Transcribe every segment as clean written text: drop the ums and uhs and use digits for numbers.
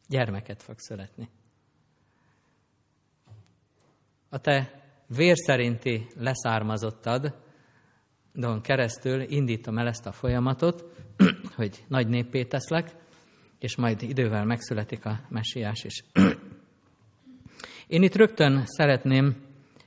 gyermeket fog születni. A te vér szerinti leszármazottadon keresztül indítom el ezt a folyamatot, hogy nagy néppé teszlek, és majd idővel megszületik a Messiás is. Én itt rögtön szeretném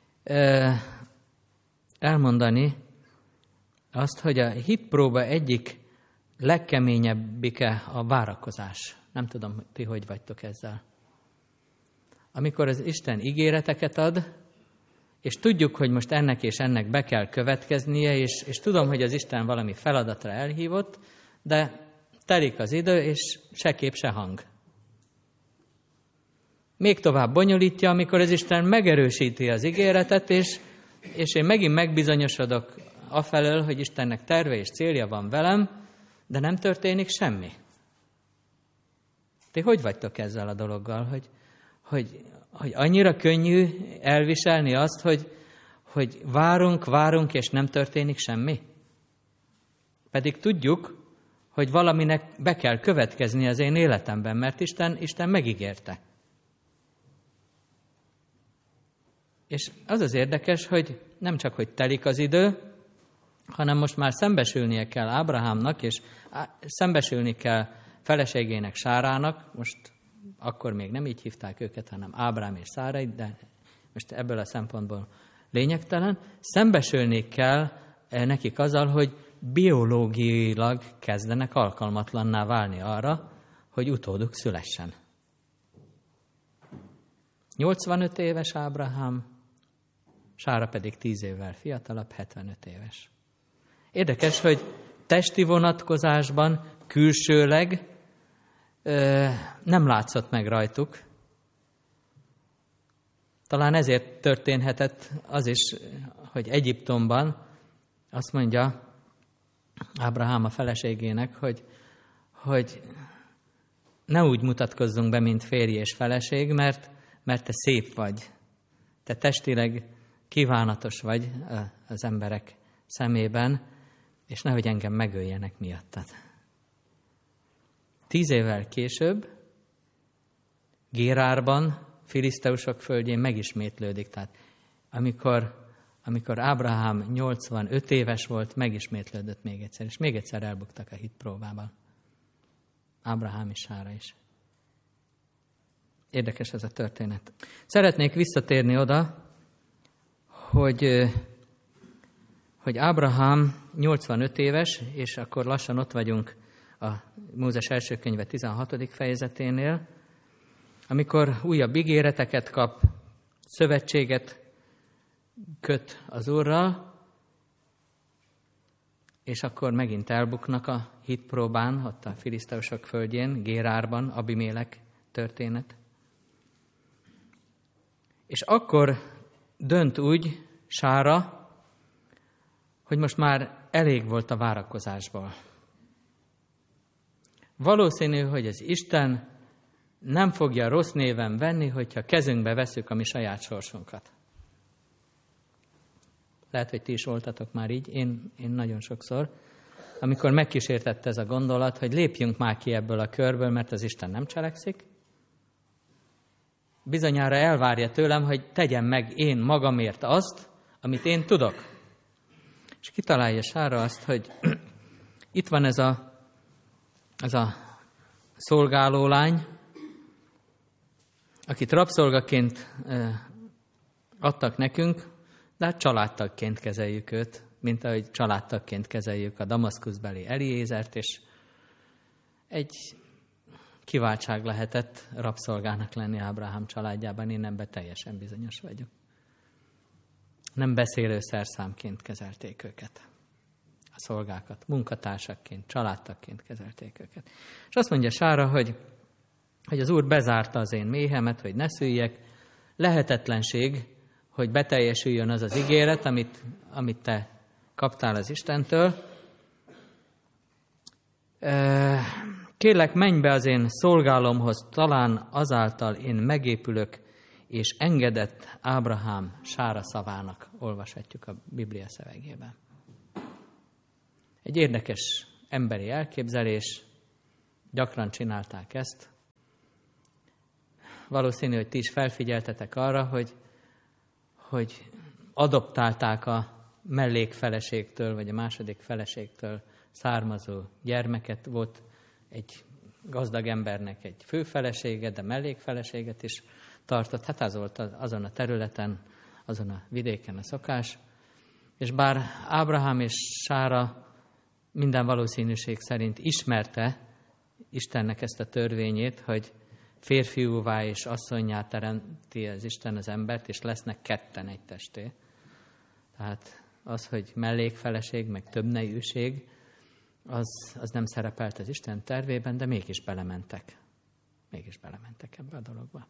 elmondani azt, hogy a hitpróba egyik legkeményebbike a várakozás. Nem tudom, ti hogy vagytok ezzel. Amikor az Isten ígéreteket ad, és tudjuk, hogy most ennek és ennek be kell következnie, és tudom, hogy az Isten valami feladatra elhívott, de telik az idő, és se kép, se hang. Még tovább bonyolítja, amikor az Isten megerősíti az ígéretet, és én megint megbizonyosodok afelől, hogy Istennek terve és célja van velem, de nem történik semmi. Ti hogy vagytok ezzel a dologgal, hogy annyira könnyű elviselni azt, hogy várunk, és nem történik semmi? Pedig tudjuk, hogy valaminek be kell következni az én életemben, mert Isten megígérte. És az az érdekes, hogy nem csak, hogy telik az idő, hanem most már szembesülnie kell Ábrahámnak, és szembesülni kell feleségének Sárának, most akkor még nem így hívták őket, hanem Ábrám és Szárai, de most ebből a szempontból lényegtelen. Szembesülni kell nekik azzal, hogy biológiailag kezdenek alkalmatlanná válni arra, hogy utóduk szülessen. 85 éves Ábrahám, Sára pedig 10 évvel fiatalabb, 75 éves. Érdekes, hogy testi vonatkozásban külsőleg nem látszott meg rajtuk. Talán ezért történhetett az is, hogy Egyiptomban azt mondja Ábrahám a feleségének, hogy ne úgy mutatkozzunk be, mint férj és feleség, mert te szép vagy. Te testileg kívánatos vagy az emberek szemében, és nehogy engem megöljenek miattad. 10 évvel később Gérárban, filiszteusok földjén megismétlődik. Tehát amikor Ábrahám 85 éves volt, megismétlődött még egyszer, és még egyszer elbuktak a hitpróbában. Ábrahám és Sára is. Érdekes ez a történet. Szeretnék visszatérni oda, hogy Ábrahám 85 éves, és akkor lassan ott vagyunk a Mózes első könyve 16. fejezeténél, amikor újabb ígéreteket kap, szövetséget köt az Úrral, és akkor megint elbuknak a hitpróbán, ott a filiszteusok földjén, Gérárban, Abimélek történet. És akkor dönt úgy Sára, hogy most már elég volt a várakozásból. Valószínű, hogy az Isten nem fogja rossz néven venni, hogyha kezünkbe veszük a mi saját sorsunkat. Lehet, hogy ti is voltatok már így, én nagyon sokszor, amikor megkísértett ez a gondolat, hogy lépjünk már ki ebből a körből, mert az Isten nem cselekszik. Bizonyára elvárja tőlem, hogy tegyem meg én magamért azt, amit én tudok. És kitalálja Sára azt, hogy itt van ez a szolgálólány, akit rabszolgaként adtak nekünk, de hát családtagként kezeljük őt, mint ahogy családtagként kezeljük a Damaszkuszbeli Eliézert, és egy kiváltság lehetett rabszolgának lenni Ábrahám családjában, én ebben teljesen bizonyos vagyok. Nem beszélő szerszámként kezelték őket, a szolgákat, munkatársakként, családtagként kezelték őket. És azt mondja Sára, hogy az Úr bezárta az én méhemet, hogy ne szüljek, lehetetlenség, hogy beteljesüljön az az ígéret, amit te kaptál az Istentől. Kérlek, menj be az én szolgálomhoz, talán azáltal én megépülök, és engedett Ábrahám Sára szavának, olvashatjuk a Biblia szövegében. Egy érdekes emberi elképzelés, gyakran csinálták ezt, valószínű, hogy ti is felfigyeltetek arra, hogy adoptálták a mellékfeleségtől, vagy a második feleségtől származó gyermeket. Volt egy gazdag embernek egy főfelesége, de mellékfeleséget is tartott. Hát az volt azon a területen, azon a vidéken a szokás. És bár Ábrahám és Sára minden valószínűség szerint ismerte Istennek ezt a törvényét, hogy férfiúvá és asszonnyá teremti az Isten az embert, és lesznek ketten egy testé. Tehát az, hogy mellékfeleség, meg többnejűség, az nem szerepelt az Isten tervében, de mégis belementek. Mégis belementek ebbe a dologba.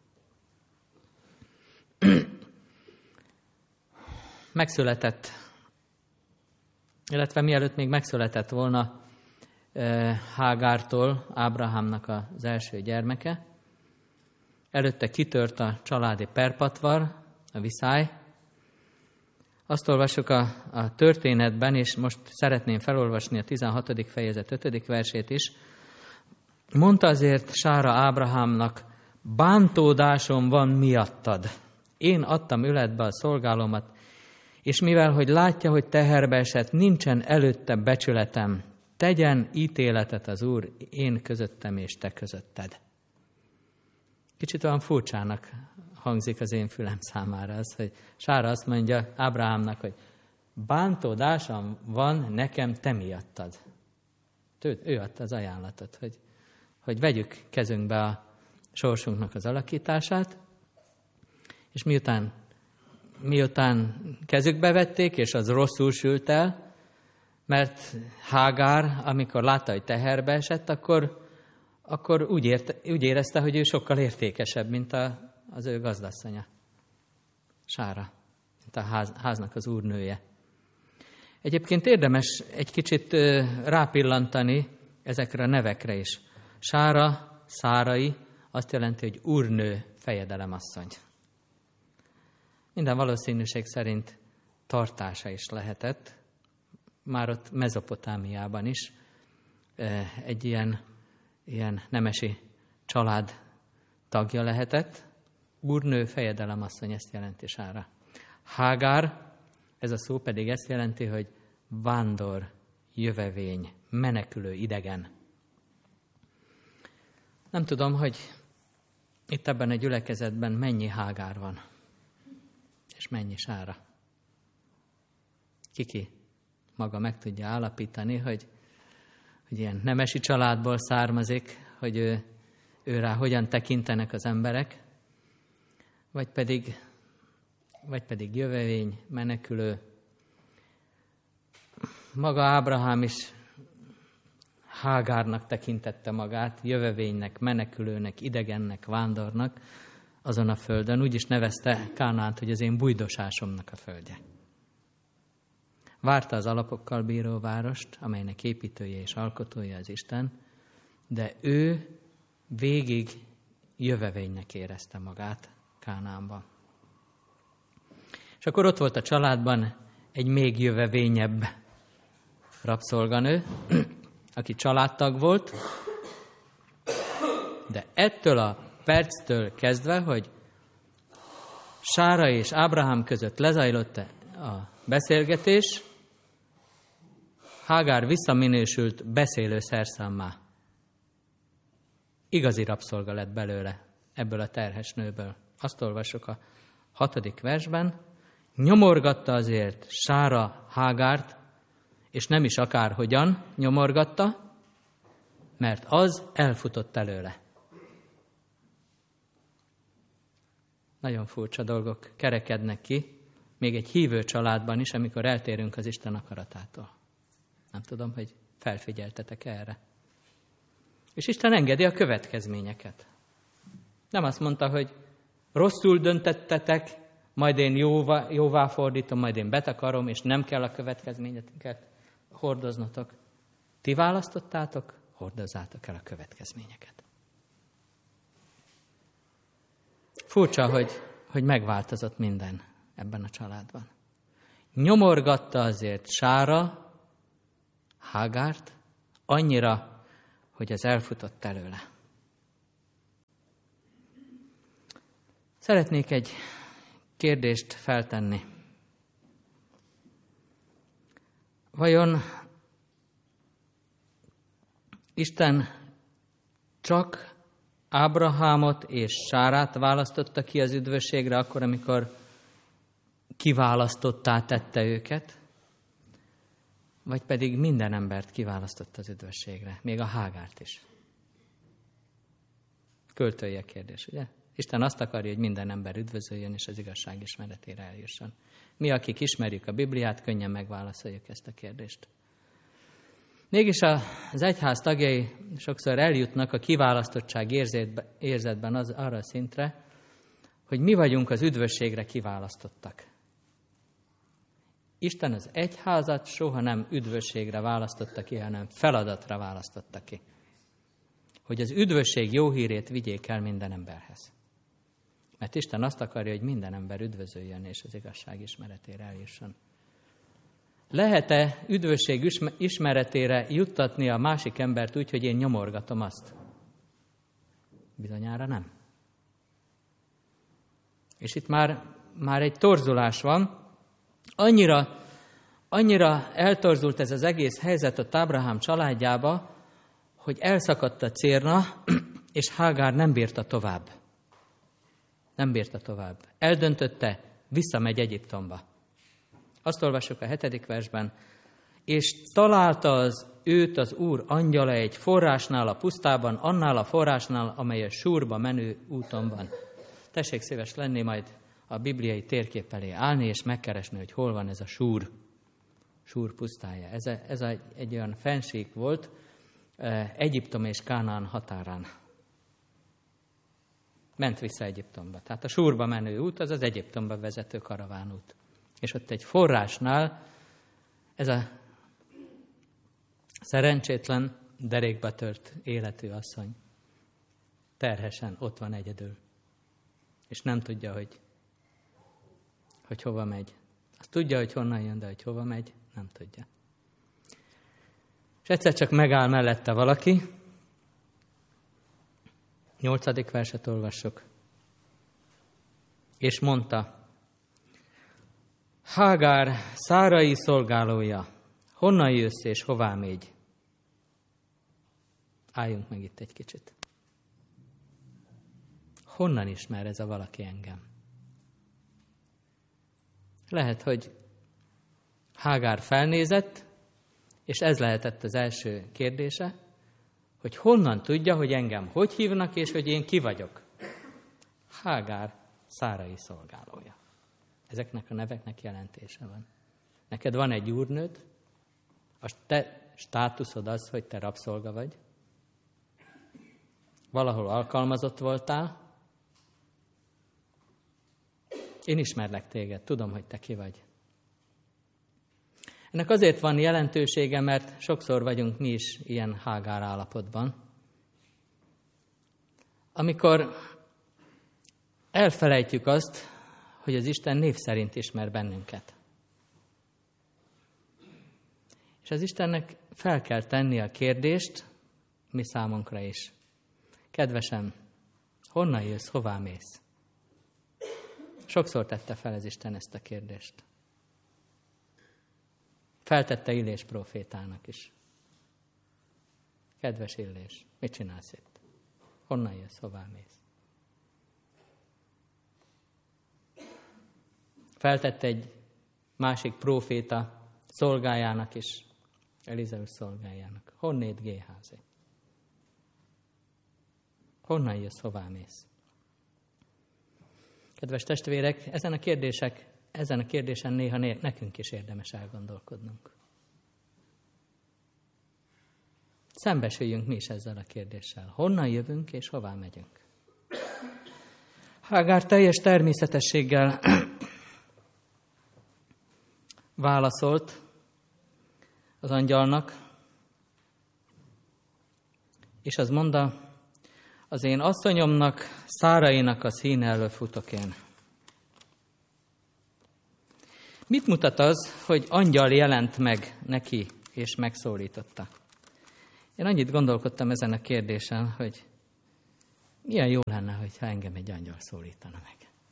Megszületett, illetve mielőtt még megszületett volna Hágártól Ábrahámnak az első gyermeke, előtte kitört a családi perpatvar, a viszály. Azt olvassuk a történetben, és most szeretném felolvasni a 16. fejezet 5. versét is. Mondta azért Sára Ábrahámnak, bántódásom van miattad. Én adtam öletbe a szolgálómat, és mivel, hogy látja, hogy teherbe esett, nincsen előtte becsületem, tegyen ítéletet az Úr én közöttem és te közötted. Kicsit olyan furcsának hangzik az én fülem számára az, hogy Sára azt mondja Ábrahámnak, hogy bántódásom van nekem te miattad. Ő adta az ajánlatot, hogy vegyük kezünkbe a sorsunknak az alakítását, és miután kezükbe vették, és az rosszul sült el, mert Hágár, amikor látta, hogy teherbe esett, akkor úgy érezte, hogy ő sokkal értékesebb, mint az ő gazdasszonya. Sára, mint a háznak az úrnője. Egyébként érdemes egy kicsit rápillantani ezekre a nevekre is. Sára, Szárai azt jelenti, hogy úrnő, fejedelemasszony. Minden valószínűség szerint tartása is lehetett. Már ott Mezopotámiában is egy ilyen nemesi család tagja lehetett. Úrnő, fejedelemasszony, ezt jelenti Sára. Hágár, ez a szó pedig ezt jelenti, hogy vándor, jövevény, menekülő, idegen. Nem tudom, hogy itt ebben a gyülekezetben mennyi Hágár van, és mennyi Sára. Kiki maga meg tudja állapítani, hogy ilyen nemesi családból származik, hogy ő rá hogyan tekintenek az emberek, vagy pedig jövevény, menekülő. Maga Ábrahám is Hágárnak tekintette magát, jövevénynek, menekülőnek, idegennek, vándornak azon a földön. Úgy is nevezte Kánaánt, hogy az én bújdosásomnak a földje. Várta az alapokkal bíró várost, amelynek építője és alkotója az Isten, de ő végig jövevénynek érezte magát Kánaánban. És akkor ott volt a családban egy még jövevényebb rabszolganő, aki családtag volt, de ettől a perctől kezdve, hogy Sára és Ábrahám között lezajlott a beszélgetés, Hágár visszaminősült beszélő szerszámmá. Igazi rabszolga lett belőle, ebből a terhes nőből. Azt olvassuk a 6. versben. Nyomorgatta azért Sára Hágárt, és nem is akárhogyan nyomorgatta, mert az elfutott előle. Nagyon furcsa dolgok kerekednek ki, még egy hívő családban is, amikor eltérünk az Isten akaratától. Nem tudom, hogy felfigyeltetek erre. És Isten engedi a következményeket. Nem azt mondta, hogy rosszul döntettetek, majd én jóvá fordítom, majd én betakarom, és nem kell a következményeket hordoznotok. Ti választottátok, hordozzátok el a következményeket. Furcsa, hogy megváltozott minden ebben a családban. Nyomorgatta azért Sára Hágárt annyira, hogy az elfutott előle. Szeretnék egy kérdést feltenni. Vajon Isten csak Ábrahámot és Sárát választotta ki az üdvösségre, akkor, amikor kiválasztottá tette őket, vagy pedig minden embert kiválasztott az üdvösségre, még a Hágárt is? Költői kérdés, ugye? Isten azt akarja, hogy minden ember üdvözöljön, és az igazság ismeretére eljusson. Mi, akik ismerjük a Bibliát, könnyen megválaszoljuk ezt a kérdést. Mégis az egyház tagjai sokszor eljutnak a kiválasztottság érzetben arra a szintre, hogy mi vagyunk az üdvösségre kiválasztottak. Isten az egyházat soha nem üdvösségre választotta ki, hanem feladatra választotta ki. Hogy az üdvösség jó hírét vigyék el minden emberhez. Mert Isten azt akarja, hogy minden ember üdvözöljön, és az igazság ismeretére eljusson. Lehet-e üdvösség ismeretére juttatni a másik embert úgy, hogy én nyomorgatom azt? Bizonyára nem. És itt már egy torzulás van. Annyira eltorzult ez az egész helyzet ott Ábrahám családjába, hogy elszakadt a cérna, és Hágár nem bírta tovább. Nem bírta tovább. Eldöntötte, visszamegy Egyiptomba. Azt olvassuk a 7. versben. És találta őt az Úr angyala egy forrásnál a pusztában, annál a forrásnál, amely a Súrba menő úton van. Tessék szíves lenni, majd a bibliai térkép elé állni, és megkeresni, hogy hol van ez a Súr pusztája. Ez egy olyan fennsík volt, Egyiptom és Kánaán határán. Ment vissza Egyiptomba. Tehát a Súrba menő út, az Egyiptomba vezető karavánút. És ott egy forrásnál ez a szerencsétlen, derékba tört életű asszony terhesen ott van egyedül. És nem tudja, hogy hova megy. Azt tudja, hogy honnan jön, de hogy hova megy, nem tudja. És egyszer csak megáll mellette valaki. 8. verset olvassuk. És mondta, Hágár, Szárai szolgálója, honnan jössz és hová mégy? Álljunk meg itt egy kicsit. Honnan ismer ez a valaki engem? Lehet, hogy Hágár felnézett, és ez lehetett az első kérdése, hogy honnan tudja, hogy engem hogy hívnak, és hogy én ki vagyok. Hágár, Szárai szolgálója. Ezeknek a neveknek jelentése van. Neked van egy úrnőd, a te státuszod az, hogy te rabszolga vagy. Valahol alkalmazott voltál. Én ismerlek téged, tudom, hogy te ki vagy. Ennek azért van jelentősége, mert sokszor vagyunk mi is ilyen Hágár állapotban. Amikor elfelejtjük azt, hogy az Isten név szerint ismer bennünket. És az Istennek fel kell tenni a kérdést, mi számunkra is. Kedvesem, honnan jössz, hová mész? Sokszor tette fel az Isten ezt a kérdést. Feltette Illés prófétának is. Kedves Illés, mit csinálsz itt? Honnan jössz, hová mész? Feltette egy másik próféta szolgájának is, Elizeus szolgájának. Honnét Géházi? Honnan jössz, hová mész? Kedves testvérek, ezen a kérdésen néha nekünk is érdemes elgondolkodnunk. Szembesüljünk mi is ezzel a kérdéssel. Honnan jövünk és hová megyünk? Hágár teljes természetességgel válaszolt az angyalnak, és az mondta, az én asszonyomnak, Szárainak a színe elől futok én. Mit mutat az, hogy angyal jelent meg neki, és megszólította? Én annyit gondolkodtam ezen a kérdésen, hogy milyen jó lenne, hogyha engem egy angyal szólítana meg.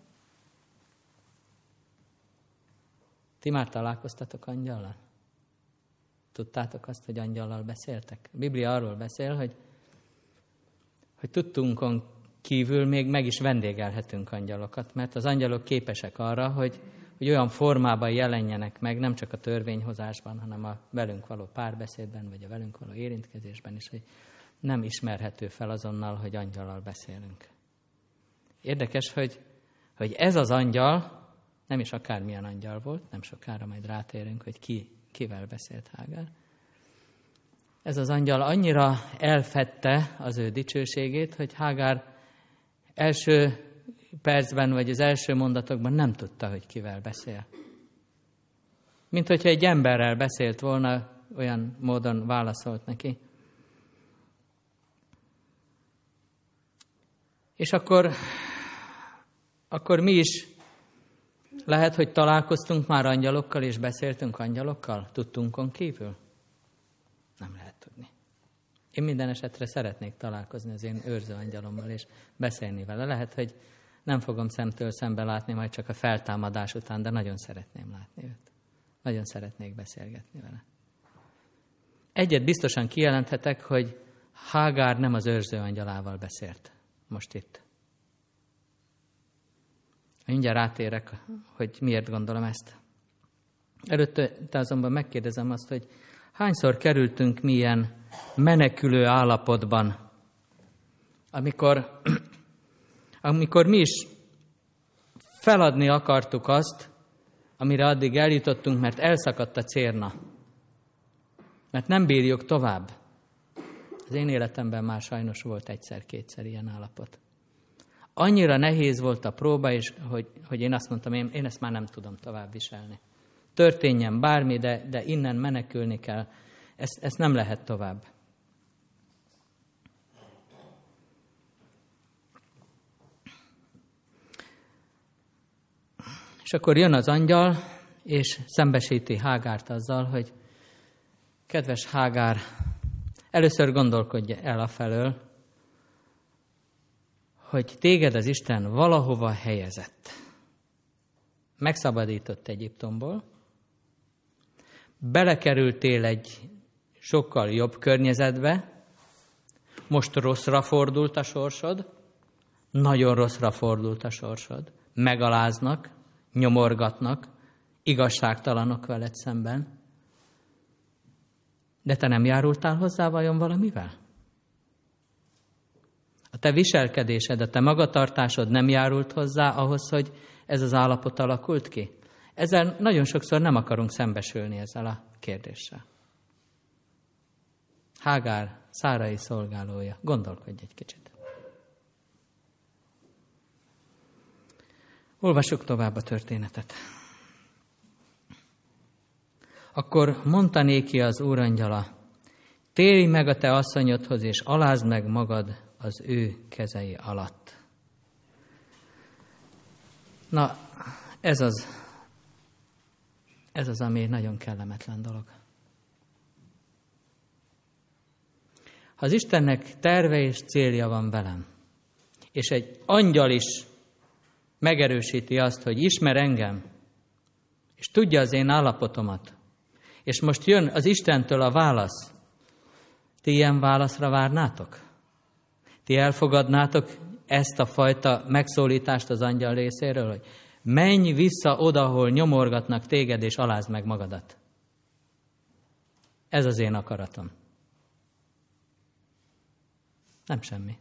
Ti már találkoztatok angyallal? Tudtátok azt, hogy angyallal beszéltek? A Biblia arról beszél, hogy tudtunkon kívül még meg is vendégelhetünk angyalokat, mert az angyalok képesek arra, hogy olyan formában jelenjenek meg, nem csak a törvényhozásban, hanem a velünk való párbeszédben, vagy a velünk való érintkezésben is, hogy nem ismerhető fel azonnal, hogy angyallal beszélünk. Érdekes, hogy ez az angyal, nem is akármilyen angyal volt, nem sokára majd rátérünk, hogy kivel beszélt Hágár. Ez az angyal annyira elfedte az ő dicsőségét, hogy Hágár első percben, vagy az első mondatokban nem tudta, hogy kivel beszél. Mint hogyha egy emberrel beszélt volna, olyan módon válaszolt neki. És akkor mi is lehet, hogy találkoztunk már angyalokkal, és beszéltünk angyalokkal, tudtunkon kívül? Nem lehet tudni. Én minden esetre szeretnék találkozni az én őrző angyalommal, és beszélni vele. Lehet, hogy nem fogom szemtől szembe látni, majd csak a feltámadás után, de nagyon szeretném látni őt. Nagyon szeretnék beszélgetni vele. Egyet biztosan kijelenthetek, hogy Hágár nem az őrző angyalával beszélt most itt. Mindjárt rátérek, hogy miért gondolom ezt. Előtte azonban megkérdezem azt, hogy hányszor kerültünk mi ilyen menekülő állapotban, amikor mi is feladni akartuk azt, amire addig eljutottunk, mert elszakadt a cérna. Mert nem bírjuk tovább. Az én életemben már sajnos volt egyszer-kétszer ilyen állapot. Annyira nehéz volt a próba, és hogy én azt mondtam, én ezt már nem tudom tovább viselni. Történjen bármi, de innen menekülni kell. Ezt nem lehet tovább. És akkor jön az angyal, és szembesíti Hágárt azzal, hogy kedves Hágár, először gondolkodj el afelől, hogy téged az Isten valahova helyezett. Megszabadított Egyiptomból, belekerültél egy sokkal jobb környezetbe, most rosszra fordult a sorsod, nagyon rosszra fordult a sorsod, megaláznak, nyomorgatnak, igazságtalanok veled szemben, de te nem járultál hozzá vajon valamivel? A te viselkedésed, a te magatartásod nem járult hozzá ahhoz, hogy ez az állapot alakult ki? Ezzel nagyon sokszor nem akarunk szembesülni ezzel a kérdéssel. Hágár, Szárai szolgálója, gondolkodj egy kicsit. Olvassuk tovább a történetet. Akkor mondta néki az úrangyala, térj meg a te asszonyodhoz, és alázd meg magad az ő kezei alatt. Na, ez az, ami nagyon kellemetlen dolog. Ha az Istennek terve és célja van velem, és egy angyal is megerősíti azt, hogy ismer engem, és tudja az én állapotomat, és most jön az Istentől a válasz, ti ilyen válaszra várnátok? Ti elfogadnátok ezt a fajta megszólítást az angyal részéről, hogy menj vissza oda, ahol nyomorgatnak téged, és alázd meg magadat. Ez az én akaratom. Nem semmi.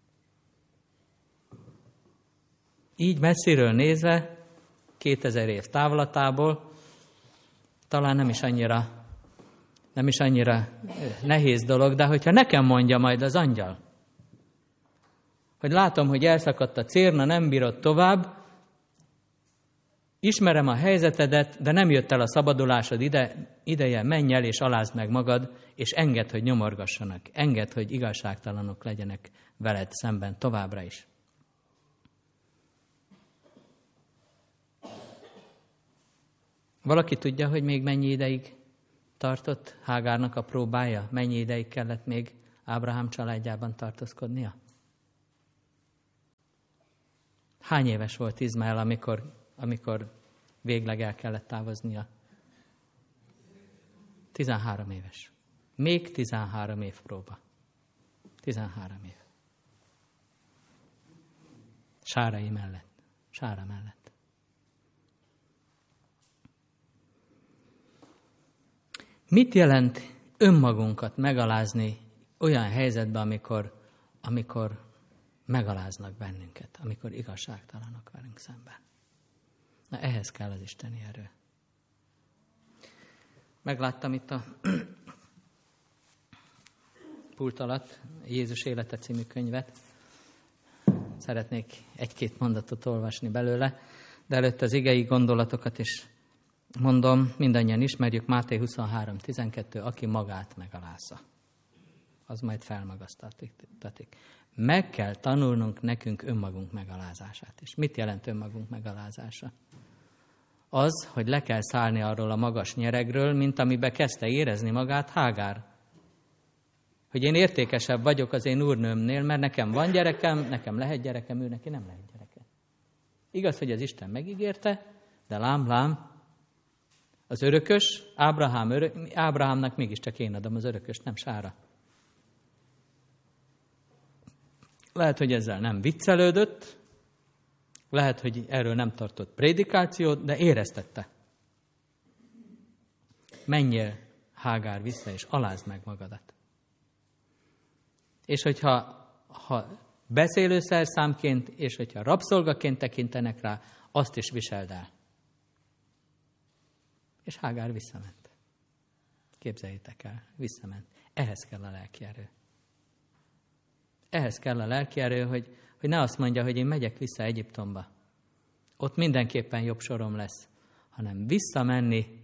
Így messziről nézve, 2000 év távlatából, talán nem is annyira nehéz dolog, de hogyha nekem mondja majd az angyal, hogy látom, hogy elszakadt a cérna, nem bírod tovább, ismerem a helyzetedet, de nem jött el a szabadulásod ideje, menj el és alázd meg magad, és engedd, hogy nyomorgassanak, engedd, hogy igazságtalanok legyenek veled szemben továbbra is. Valaki tudja, hogy még mennyi ideig tartott Hágárnak a próbája? Mennyi ideig kellett még Ábrahám családjában tartózkodnia? Hány éves volt Izmael, amikor végleg el kellett távoznia? 13 éves. Még 13 év próba. 13 év. Sára mellett. Mit jelent önmagunkat megalázni olyan helyzetben, amikor megaláznak bennünket, amikor igazságtalanok velünk szemben? Na, ehhez kell az isteni erő. Megláttam itt a pult alatt Jézus élete című könyvet. Szeretnék egy-két mondatot olvasni belőle, de előtt az igei gondolatokat is mondom, mindannyian ismerjük, Máté 23:12, aki magát megalázza, az majd felmagasztatik. Meg kell tanulnunk nekünk önmagunk megalázását is. Mit jelent önmagunk megalázása? Az, hogy le kell szállni arról a magas nyeregről, mint amiben kezdte érezni magát Hágár. Hogy én értékesebb vagyok az én úrnőmnél, mert nekem van gyerekem, nekem lehet gyerekem, ő neki nem lehet gyereke. Igaz, hogy az Isten megígérte, de lám, az örökös, Ábrahámnak mégiscsak én adom az örököst, nem Sára. Lehet, hogy ezzel nem viccelődött, lehet, hogy erről nem tartott prédikációt, de éreztette. Menjél, Hágár, vissza, és alázd meg magadat. És hogyha beszélő szerszámként, és hogyha rabszolgaként tekintenek rá, azt is viseld el. És Hágár visszament. Képzeljétek el, visszament. Ehhez kell a lelki erő. Ehhez kell a lelki erő, hogy ne azt mondja, hogy én megyek vissza Egyiptomba. Ott mindenképpen jobb sorom lesz, hanem visszamenni,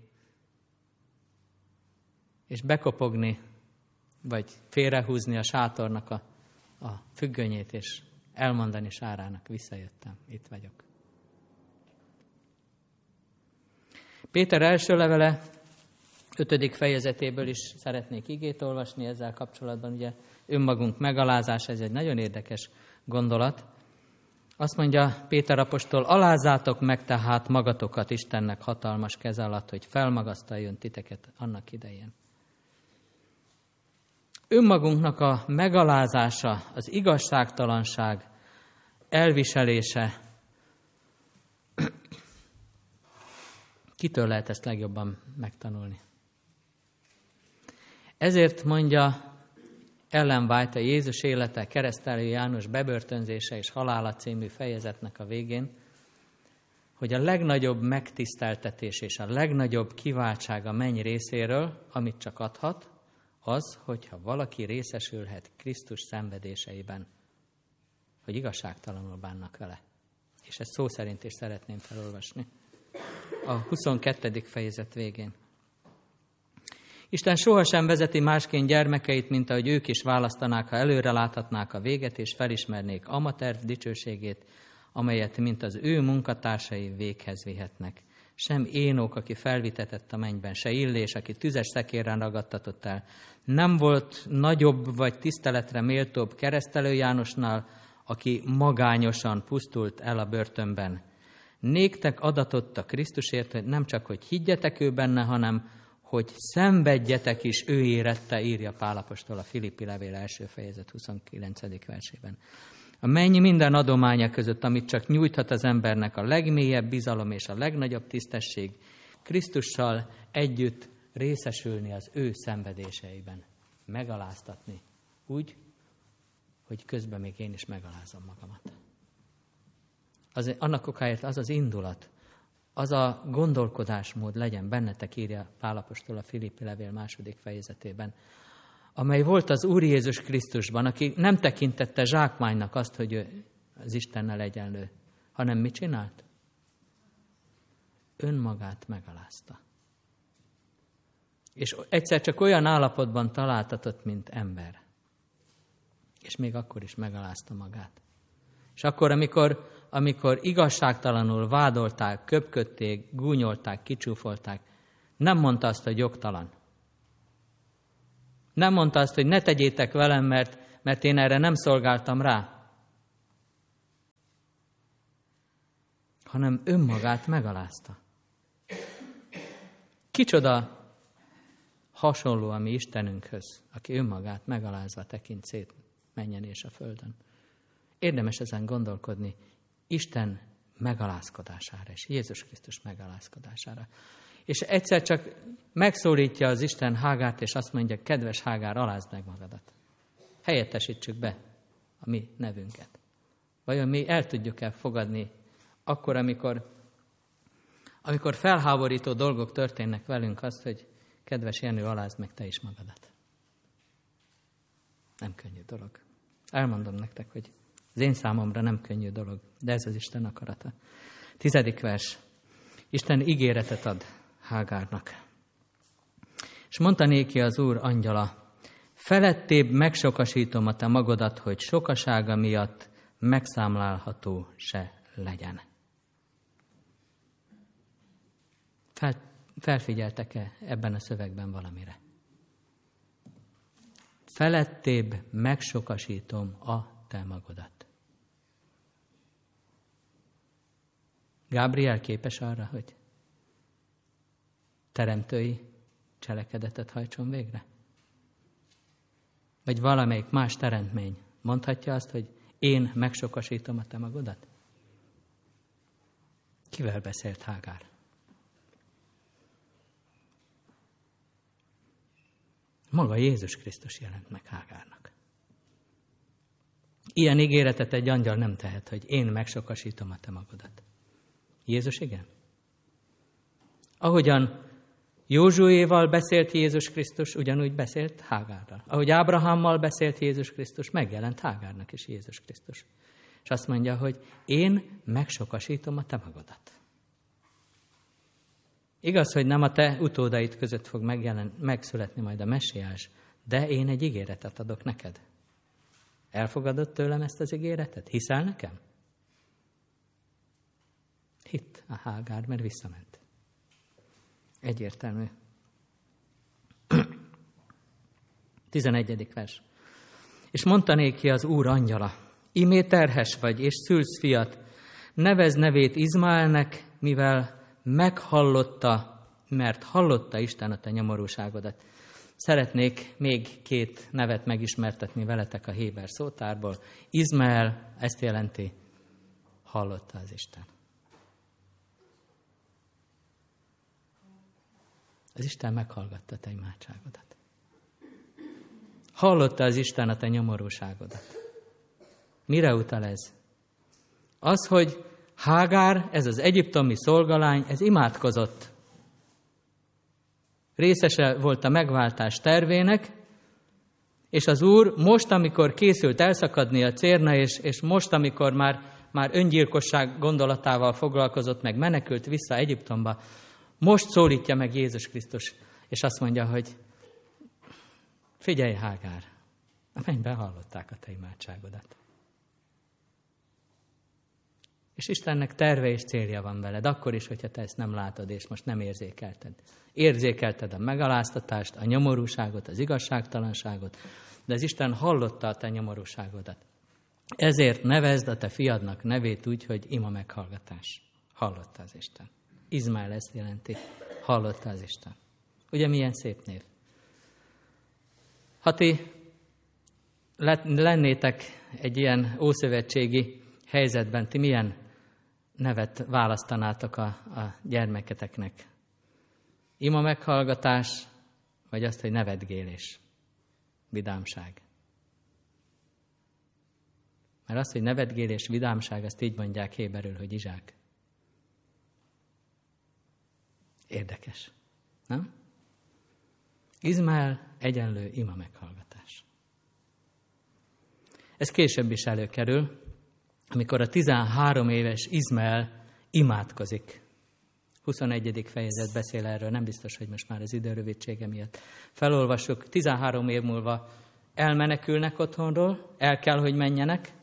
és bekopogni, vagy félrehúzni a sátornak a függönyét, és elmondani Sárának, visszajöttem, itt vagyok. Péter első levele 5. fejezetéből is szeretnék igét olvasni ezzel kapcsolatban. Ugye önmagunk megalázása, ez egy nagyon érdekes gondolat. Azt mondja Péter apostol, alázzátok meg tehát magatokat Istennek hatalmas keze alatt, hogy felmagasztaljon titeket annak idején. Önmagunknak a megalázása, az igazságtalanság elviselése, kitől lehet ezt legjobban megtanulni? Ezért mondja Ellen White a Jézus élete, keresztelő János bebörtönzése és halála című fejezetnek a végén, hogy a legnagyobb megtiszteltetés és a legnagyobb kiváltság a menny részéről, amit csak adhat, az, hogyha valaki részesülhet Krisztus szenvedéseiben, hogy igazságtalanul bánnak vele. És ezt szó szerint is szeretném felolvasni. A 22. fejezet végén. Isten sohasem vezeti másként gyermekeit, mint ahogy ők is választanák, ha előre láthatnák a véget, és felismernék amaterv dicsőségét, amelyet, mint az ő munkatársai véghez vihetnek. Sem Énok, aki felvitetett a mennyben, se Illés, aki tüzes szekérrel ragadtatott el. Nem volt nagyobb vagy tiszteletre méltóbb keresztelő Jánosnál, aki magányosan pusztult el a börtönben. Néktek adatott a Krisztusért, hogy nem csak, hogy higgyetek ő benne, hanem, hogy szenvedjetek is ő érette, írja Pál apostol a Filippi levél első fejezet 29. versében. A menny minden adománya között, amit csak nyújthat az embernek, a legmélyebb bizalom és a legnagyobb tisztesség, Krisztussal együtt részesülni az ő szenvedéseiben. Megaláztatni úgy, hogy közben még én is megalázom magamat. Annak okáért az az indulat, az a gondolkodásmód legyen bennetek, írja Pál apostol a Filippi levél második fejezetében, amely volt az Úr Jézus Krisztusban, aki nem tekintette zsákmánynak azt, hogy ő az Istennel egyenlő, hanem mit csinált? Önmagát megalázta. És egyszer csak olyan állapotban találtatott, mint ember. És még akkor is megalázta magát. És akkor, amikor igazságtalanul vádolták, köpködték, gúnyolták, kicsúfolták, nem mondta azt, hogy jogtalan. Nem mondta azt, hogy ne tegyétek velem, mert én erre nem szolgáltam rá. Hanem önmagát megalázta. Kicsoda hasonló a mi Istenünkhöz, aki önmagát megalázva tekint szét mennyen és a földön. Érdemes ezen gondolkodni Isten megalázkodására és Jézus Krisztus megalázkodására. És egyszer csak megszólítja az Isten Hágárt, és azt mondja, kedves Hágár, alázd meg magadat. Helyettesítsük be a mi nevünket. Vajon mi el tudjuk-e fogadni akkor, amikor felháborító dolgok történnek velünk, azt, hogy kedves Jenő, alázd meg te is magadat. Nem könnyű dolog. Elmondom nektek, hogy az én számomra nem könnyű dolog, de ez az Isten akarata. 10. vers. Isten ígéretet ad Hágárnak. És mondta néki az Úr angyala, felettébb megsokasítom a te magodat, hogy sokasága miatt megszámlálható se legyen. Felfigyeltek-e ebben a szövegben valamire? Felettébb megsokasítom a te magodat. Gábriel képes arra, hogy teremtői cselekedetet hajtson végre? Vagy valamelyik más teremtmény mondhatja azt, hogy én megsokasítom a te magodat? Kivel beszélt Hágár? Maga Jézus Krisztus jelent meg Hágárnak. Ilyen ígéretet egy angyal nem tehet, hogy én megsokasítom a te magodat. Jézus igen. Ahogyan Józsuéval beszélt Jézus Krisztus, ugyanúgy beszélt Hágárral. Ahogy Ábrahámmal beszélt Jézus Krisztus, megjelent Hágárnak is Jézus Krisztus. És azt mondja, hogy én megsokasítom a te magodat. Igaz, hogy nem a te utódaid között fog megszületni majd a messiás, de én egy ígéretet adok neked. Elfogadod tőlem ezt az ígéretet? Hiszel nekem? Hitt a Hágár, mert visszament. Egyértelmű. 11. vers. És mondta néki az Úr angyala, imé terhes vagy, és szülsz fiat, nevezd nevét Izmaelnek, mivel meghallotta, mert hallotta Isten a te nyomorúságodat. Szeretnék még 2 nevet megismertetni veletek a héber szótárból. Izmael, ezt jelenti, hallotta az Isten. Az Isten meghallgatta te imádságodat. Hallotta az Isten a te nyomorúságodat. Mire utal ez? Az, hogy Hágár, ez az egyiptomi szolgalány, ez imádkozott. Részese volt a megváltás tervének, és az Úr most, amikor készült elszakadni a cérna, és most, amikor már öngyilkosság gondolatával foglalkozott, meg menekült vissza Egyiptomba, most szólítja meg Jézus Krisztus, és azt mondja, hogy figyelj, Hágár, a mennyben hallották a te imádságodat. És Istennek terve és célja van veled, akkor is, hogyha te ezt nem látod, és most nem érzékelted. Érzékelted a megaláztatást, a nyomorúságot, az igazságtalanságot, de az Isten hallotta a te nyomorúságodat. Ezért nevezd a te fiadnak nevét úgy, hogy ima meghallgatás. Hallotta az Isten. Izmael ezt jelenti. Hallotta az Isten. Ugye milyen szép név? Ha ti lennétek egy ilyen ószövetségi helyzetben, ti milyen nevet választanátok a gyermeketeknek? Ima meghallgatás, vagy azt, hogy nevetgélés, vidámság? Mert azt, hogy nevetgélés, vidámság, azt így mondják héberül, hogy izsák. Érdekes, nem? Izmael egyenlő ima meghallgatás. Ez később is előkerül, amikor a 13 éves Izmael imádkozik. 21. fejezet beszél erről, nem biztos, hogy most már az idő rövidsége miatt felolvassuk. 13 év múlva elmenekülnek otthonról, el kell, hogy menjenek,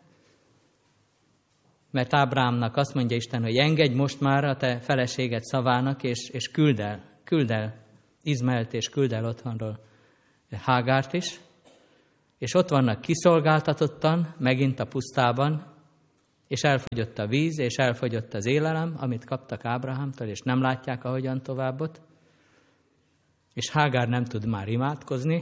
mert Ábrahámnak azt mondja Isten, hogy engedj most már a te feleséged szavának, és küld el Izmaelt, és küld el otthonról Hágárt is, és ott vannak kiszolgáltatottan, megint a pusztában, és elfogyott a víz, és elfogyott az élelem, amit kaptak Ábrahámtól, és nem látják, ahogyan továbbot. és Hágár nem tud már imádkozni,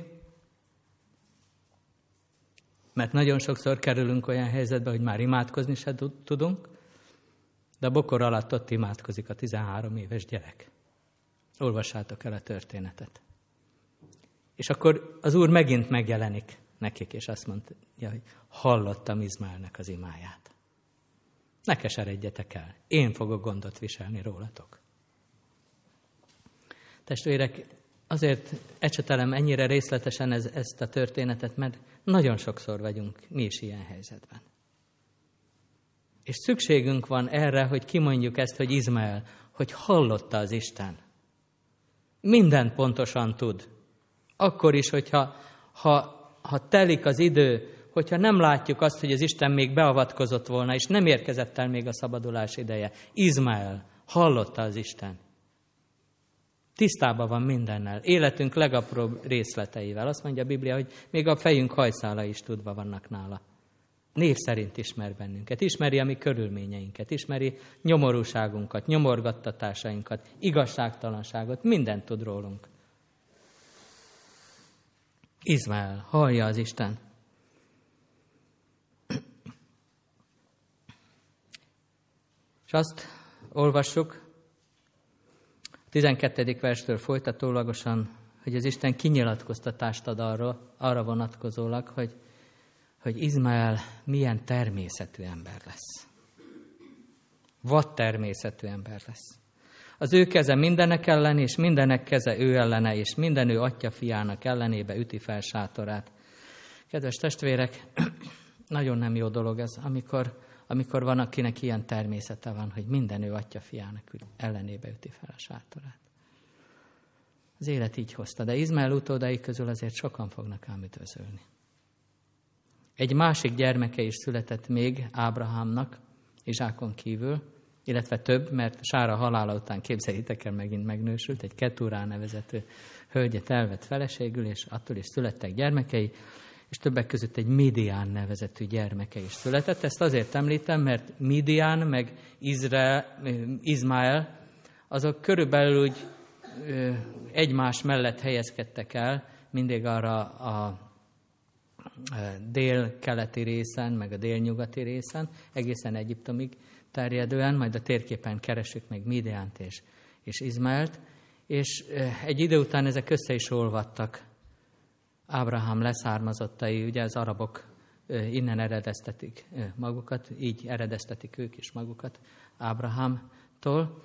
mert nagyon sokszor kerülünk olyan helyzetbe, hogy már imádkozni se tudunk, de a bokor alatt ott imádkozik a 13 éves gyerek. Olvassátok el a történetet. És akkor az Úr megint megjelenik nekik, és azt mondja, hogy hallottam Izmaelnek az imáját. Ne keseredjetek el, én fogok gondot viselni rólatok. Testvérek, azért ecsetelem ennyire részletesen ezt a történetet, mert nagyon sokszor vagyunk mi is ilyen helyzetben. És szükségünk van erre, hogy kimondjuk ezt, hogy Izmael, hogy hallotta az Isten. Mindent pontosan tud. Akkor is, hogyha telik az idő, hogyha nem látjuk azt, hogy az Isten még beavatkozott volna, és nem érkezett el még a szabadulás ideje. Izmael hallotta az Isten. Tisztában van mindennel, életünk legapróbb részleteivel. Azt mondja a Biblia, hogy még a fejünk hajszálai is tudva vannak nála. Név szerint ismer bennünket, ismeri a mi körülményeinket, ismeri nyomorúságunkat, nyomorgattatásainkat, igazságtalanságot, mindent tud rólunk. Izmael hallja az Isten. És azt olvassuk, 12. verstől folytatólagosan, hogy az Isten kinyilatkoztatást ad arra vonatkozólag, hogy Izmael milyen természetű ember lesz. Vad természetű ember lesz. Az ő keze mindenek ellen, és mindenek keze ő ellene, és minden ő atya fiának ellenébe üti fel sátorát. Kedves testvérek, nagyon nem jó dolog ez, amikor van, akinek ilyen természete van, hogy minden ő atya fiának ellenébe üti fel a sátorát. Az élet így hozta, de Izmael utódai közül azért sokan fognak ám üdvözölni. Egy másik gyermeke is született még Ábrahámnak, Izsákon kívül, illetve több, mert Sára halála után, képzeljétek el, megint megnősült, egy Ketúrá nevezetű hölgyet elvett feleségül, és attól is születtek gyermekei, és többek között egy Midián nevezetű gyermeke is született. Ezt azért említem, mert Midián meg Izmael, azok körülbelül úgy egymás mellett helyezkedtek el, mindig arra a dél-keleti részen, meg a délnyugati részen, egészen Egyiptomig terjedően, majd a térképen keresünk meg Midiánt és Izmaelt, és egy idő után ezek össze is olvadtak. Ábrahám leszármazottai, ugye az arabok innen eredeztetik magukat, így eredeztetik ők is magukat Ábrahámtól.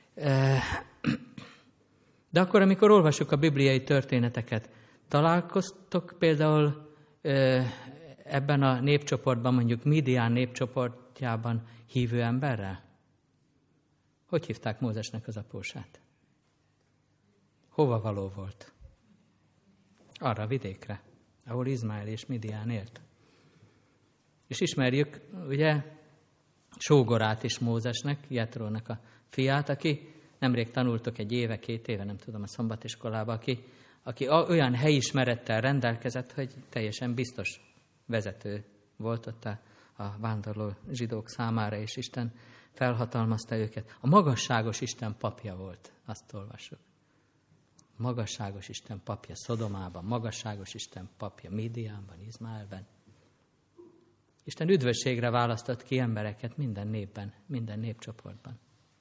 De akkor, amikor olvassuk a bibliai történeteket, találkoztok például ebben a népcsoportban, mondjuk Midián népcsoportjában hívő emberrel? Hogy hívták Mózesnek az apósát? Hova való volt? Arra a vidékre, ahol Izmael és Midián élt. És ismerjük, ugye, sógorát is Mózesnek, Jetrónak a fiát, aki nemrég tanultok egy éve, 2 éve, nem tudom, a szombatiskolában, aki olyan helyismerettel rendelkezett, hogy teljesen biztos vezető volt ott a vándorló zsidók számára, és Isten felhatalmazta őket. A magasságos Isten papja volt, azt olvassuk. Magasságos Isten papja Szodomában, magasságos Isten papja Midiánban, Izmaelben. Isten üdvösségre választott ki embereket minden népben, minden népcsoportban.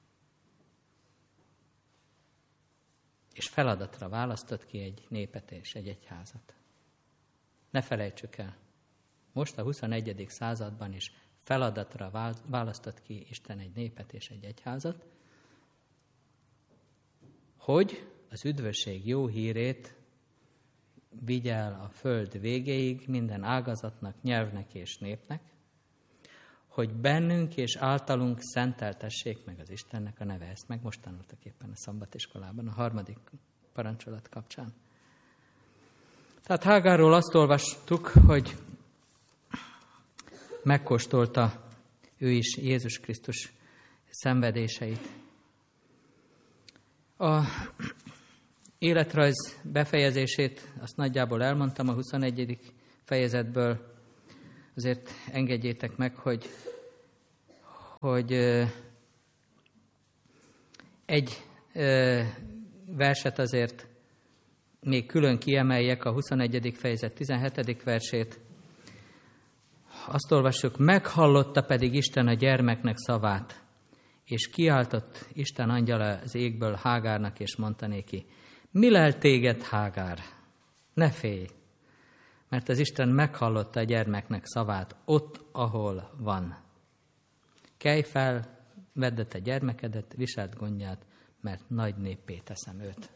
És feladatra választott ki egy népet és egy egyházat. Ne felejtsük el, most a 21. században is feladatra választott ki Isten egy népet és egy egyházat, hogy az üdvösség jó hírét vigye el a föld végéig minden ágazatnak, nyelvnek és népnek, hogy bennünk és általunk szenteltessék meg az Istennek a neve. Ezt meg most tanultak éppen a szombatiskolában, a 3. parancsolat kapcsán. Tehát Hágárról azt olvastuk, hogy megkóstolta ő is Jézus Krisztus szenvedéseit. A életrajz befejezését azt nagyjából elmondtam a 21. fejezetből. Azért engedjétek meg, hogy egy verset azért még külön kiemeljek a 21. fejezet 17. versét. Azt olvassuk, meghallotta pedig Isten a gyermeknek szavát, és kiáltott Isten angyala az égből Hágárnak, és mondta néki, mi lel téged, Hágár? Ne félj, mert az Isten meghallotta a gyermeknek szavát ott, ahol van. Kelj fel, vedd a te gyermekedet, viseld gondját, mert nagy néppé teszem őt.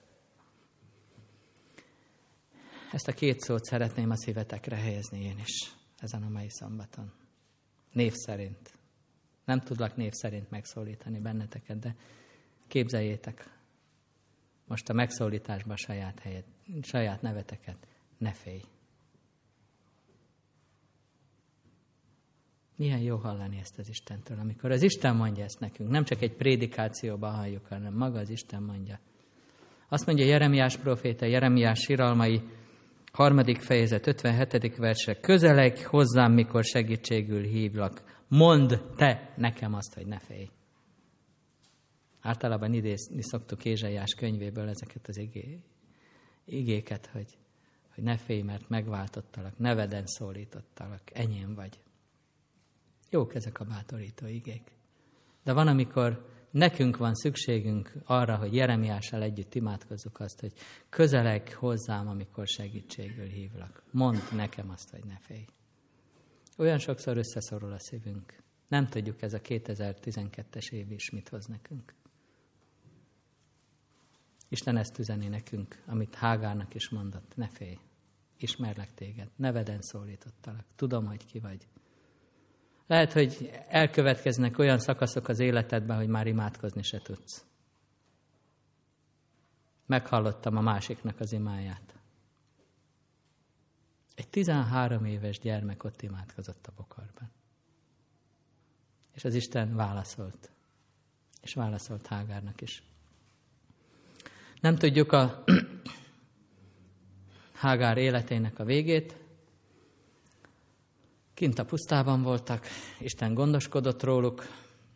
Ezt a két szót szeretném a szívetekre helyezni én is ezen a mai szombaton. Név szerint. Nem tudlak név szerint megszólítani benneteket, de képzeljétek most a megszólításba saját neveteket. Ne félj. Milyen jó hallani ezt az Istentől, amikor az Isten mondja ezt nekünk. Nem csak egy prédikációban halljuk, hanem maga az Isten mondja. Azt mondja Jeremiás próféta, Jeremiás síralmai 3. fejezet 57. verse. Közeledj hozzám, mikor segítségül hívlak. Mondd te nekem azt, hogy ne félj. Általában idézni szoktuk Ézsaiás könyvéből ezeket az igéket, hogy ne félj, mert megváltottalak, neveden szólítottalak, enyém vagy. Jók ezek a bátorító igék. De van, amikor nekünk van szükségünk arra, hogy Jeremiással együtt imádkozzuk azt, hogy közeledj hozzám, amikor segítségül hívlak. Mondd nekem azt, hogy ne félj. Olyan sokszor összeszorul a szívünk. Nem tudjuk, ez a 2012-es év is mit hoz nekünk. Isten ezt üzeni nekünk, amit Hágárnak is mondott. Ne félj, ismerlek téged, neveden szólítottalak, tudom, hogy ki vagy. Lehet, hogy elkövetkeznek olyan szakaszok az életedben, hogy már imádkozni se tudsz. Meghallottam a másiknak az imáját. Egy 13 éves gyermek ott imádkozott a bokorban. És az Isten válaszolt. És válaszolt Hágárnak is. Nem tudjuk a Hágár életének a végét. Kint a pusztában voltak, Isten gondoskodott róluk,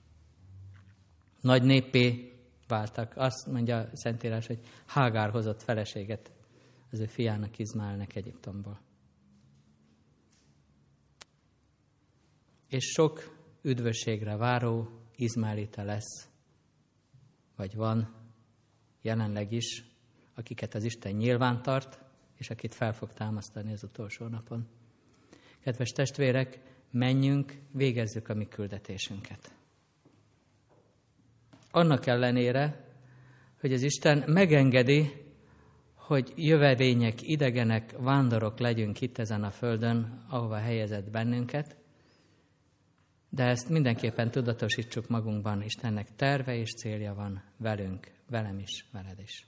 nagy néppé váltak. Azt mondja a Szentírás, hogy Hágár hozott feleséget az ő fiának, Izmaelnek Egyiptomból. És sok üdvösségre váró izmaelita lesz, vagy van jelenleg is, akiket az Isten nyilván tart, és akit fel fog támasztani az utolsó napon. Kedves testvérek, menjünk, végezzük a mi küldetésünket. Annak ellenére, hogy az Isten megengedi, hogy jövedények, idegenek, vándorok legyünk itt ezen a földön, ahova helyezett bennünket, de ezt mindenképpen tudatosítsuk magunkban, Istennek terve és célja van velünk, velem is, veled is.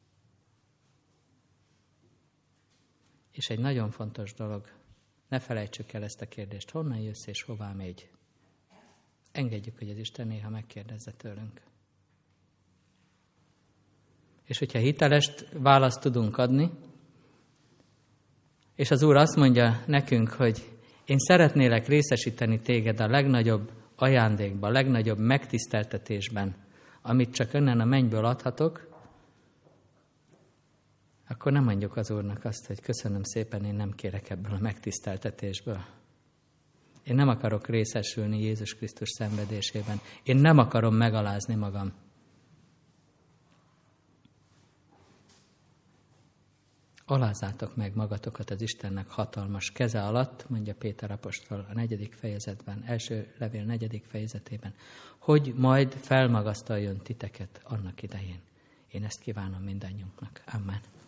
És egy nagyon fontos dolog, ne felejtsük el ezt a kérdést, honnan jössz és hová megy. Engedjük, hogy az Isten néha megkérdezze tőlünk. És hogyha hiteles választ tudunk adni, és az Úr azt mondja nekünk, hogy én szeretnélek részesíteni téged a legnagyobb ajándékban, a legnagyobb megtiszteltetésben, amit csak önnen a mennyből adhatok, akkor nem mondjuk az Úrnak azt, hogy köszönöm szépen, én nem kérek ebből a megtiszteltetésből. Én nem akarok részesülni Jézus Krisztus szenvedésében. Én nem akarom megalázni magam. Alázzátok meg magatokat az Istennek hatalmas keze alatt, mondja Péter apostol a 4. fejezetben, első levél 4. fejezetében, hogy majd felmagasztaljon titeket annak idején. Én ezt kívánom mindannyiunknak. Amen.